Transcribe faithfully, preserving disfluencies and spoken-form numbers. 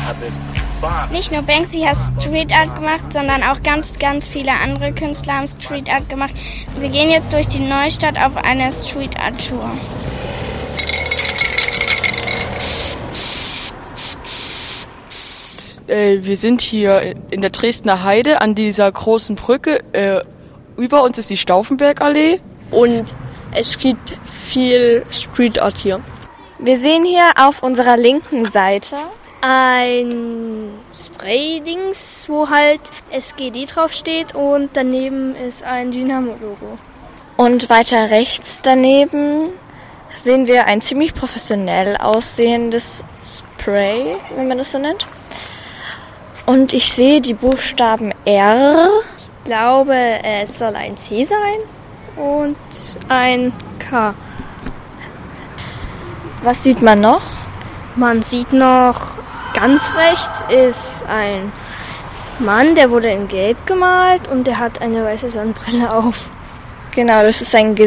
Nicht nur Banksy hat Street Art gemacht, sondern auch ganz, ganz viele andere Künstler haben Street Art gemacht. Wir gehen jetzt durch die Neustadt auf eine Street Art Tour. Äh, wir sind hier in der Dresdner Heide an dieser großen Brücke. Äh, über uns ist die Stauffenbergallee. Und es gibt viel Street Art hier. Wir sehen hier auf unserer linken Seite ein Spray-Dings, wo halt S G D draufsteht und daneben ist ein Dynamo-Logo. Und weiter rechts daneben sehen wir ein ziemlich professionell aussehendes Spray, wenn man das so nennt. Und ich sehe die Buchstaben R. Ich glaube, es soll ein C sein und ein K. Was sieht man noch? Man sieht noch, ganz rechts ist ein Mann, der wurde in Gelb gemalt und der hat eine weiße Sonnenbrille auf. Genau, das ist ein